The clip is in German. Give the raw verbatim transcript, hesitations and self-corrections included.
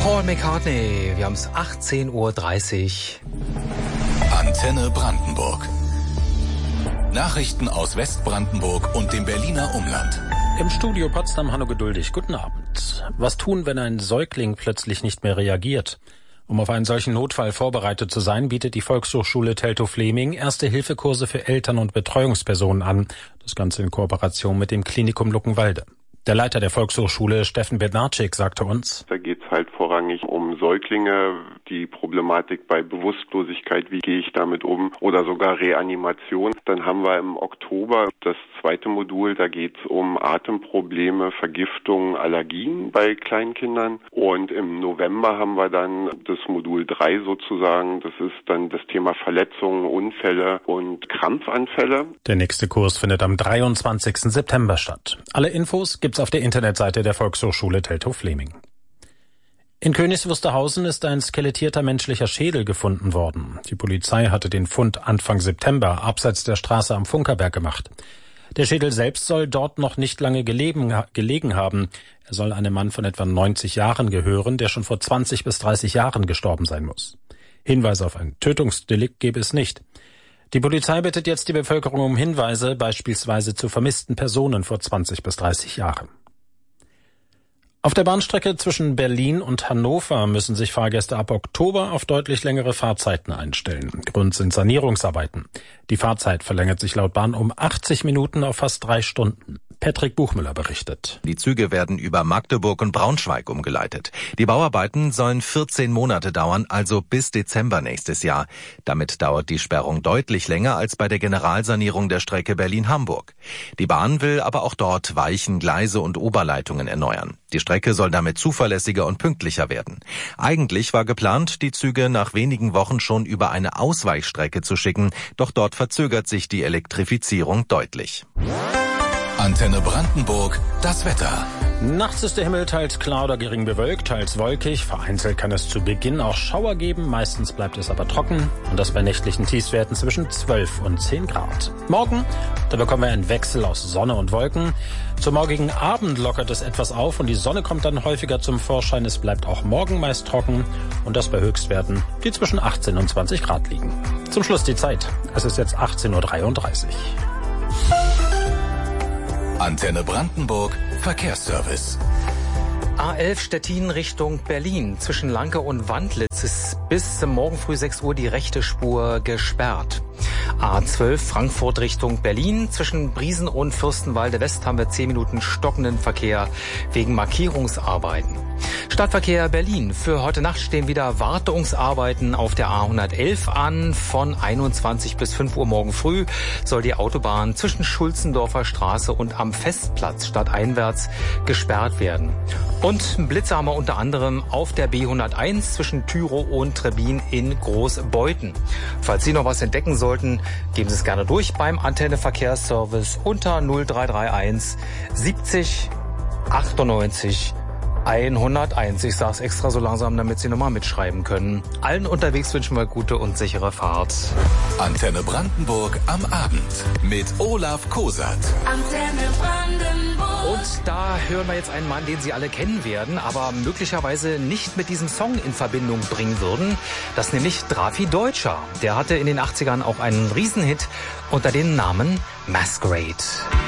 Paul McCartney, wir haben es achtzehn Uhr dreißig. Antenne Brandenburg. Nachrichten aus Westbrandenburg und dem Berliner Umland. Im Studio Potsdam Hanno Geduldig. Guten Abend. Was tun, wenn ein Säugling plötzlich nicht mehr reagiert? Um auf einen solchen Notfall vorbereitet zu sein, bietet die Volkshochschule Teltow-Fleming Erste-Hilfe-Kurse für Eltern und Betreuungspersonen an. Das Ganze in Kooperation mit dem Klinikum Luckenwalde. Der Leiter der Volkshochschule, Steffen Bednarczyk, sagte uns: Da geht es halt vorrangig um Säuglinge, die Problematik bei Bewusstlosigkeit, wie gehe ich damit um, oder sogar Reanimation. Dann haben wir im Oktober das zweite Modul, da geht es um Atemprobleme, Vergiftungen, Allergien bei Kleinkindern. Und im November haben wir dann das Modul drei sozusagen, das ist dann das Thema Verletzungen, Unfälle und Krampfanfälle. Der nächste Kurs findet am dreiundzwanzigsten September statt. Alle Infos gibt's auf der Internetseite der Volkshochschule Teltow-Fleming. In Königs Wusterhausen ist ein skelettierter menschlicher Schädel gefunden worden. Die Polizei hatte den Fund Anfang September abseits der Straße am Funkerberg gemacht. Der Schädel selbst soll dort noch nicht lange gelegen, gelegen haben. Er soll einem Mann von etwa neunzig Jahren gehören, der schon vor zwanzig bis dreißig Jahren gestorben sein muss. Hinweise auf ein Tötungsdelikt gäbe es nicht. Die Polizei bittet jetzt die Bevölkerung um Hinweise, beispielsweise zu vermissten Personen vor zwanzig bis dreißig Jahren. Auf der Bahnstrecke zwischen Berlin und Hannover müssen sich Fahrgäste ab Oktober auf deutlich längere Fahrzeiten einstellen. Grund sind Sanierungsarbeiten. Die Fahrzeit verlängert sich laut Bahn um achtzig Minuten auf fast drei Stunden. Patrick Buchmüller berichtet. Die Züge werden über Magdeburg und Braunschweig umgeleitet. Die Bauarbeiten sollen vierzehn Monate dauern, also bis Dezember nächstes Jahr. Damit dauert die Sperrung deutlich länger als bei der Generalsanierung der Strecke Berlin-Hamburg. Die Bahn will aber auch dort Weichen, Gleise und Oberleitungen erneuern. Die Strecke soll damit zuverlässiger und pünktlicher werden. Eigentlich war geplant, die Züge nach wenigen Wochen schon über eine Ausweichstrecke zu schicken, doch dort verzögert sich die Elektrifizierung deutlich. Antenne Brandenburg, das Wetter. Nachts ist der Himmel teils klar oder gering bewölkt, teils wolkig. Vereinzelt kann es zu Beginn auch Schauer geben, meistens bleibt es aber trocken. Und das bei nächtlichen Tiefstwerten zwischen zwölf und zehn Grad. Morgen, da bekommen wir einen Wechsel aus Sonne und Wolken. Zum morgigen Abend lockert es etwas auf und die Sonne kommt dann häufiger zum Vorschein. Es bleibt auch morgen meist trocken und das bei Höchstwerten, die zwischen achtzehn und zwanzig Grad liegen. Zum Schluss die Zeit. Es ist jetzt achtzehn Uhr dreiunddreißig. Antenne Brandenburg, Verkehrsservice. A elf Stettin Richtung Berlin. Zwischen Lanke und Wandlitz ist bis morgen früh sechs Uhr die rechte Spur gesperrt. A zwölf Frankfurt Richtung Berlin. Zwischen Briesen und Fürstenwalde West haben wir zehn Minuten stockenden Verkehr wegen Markierungsarbeiten. Stadtverkehr Berlin. Für heute Nacht stehen wieder Wartungsarbeiten auf der A hundertelf an. Von einundzwanzig bis fünf Uhr morgen früh soll die Autobahn zwischen Schulzendorfer Straße und am Festplatz stadteinwärts gesperrt werden. Und Blitze haben wir unter anderem auf der B hunderteins zwischen Tyrow und Trebbin in Großbeuthen. Falls Sie noch was entdecken sollten, geben Sie es gerne durch beim Antenne Verkehrsservice unter null drei drei eins siebzig achtundneunzig hunderteins. Ich sag's extra so langsam, damit Sie nochmal mitschreiben können. Allen unterwegs wünschen wir gute und sichere Fahrt. Antenne Brandenburg am Abend mit Olaf Kosat. Antenne Brandenburg. Und da hören wir jetzt einen Mann, den Sie alle kennen werden, aber möglicherweise nicht mit diesem Song in Verbindung bringen würden. Das ist nämlich Drafi Deutscher. Der hatte in den achtzigern auch einen Riesenhit unter dem Namen Masquerade.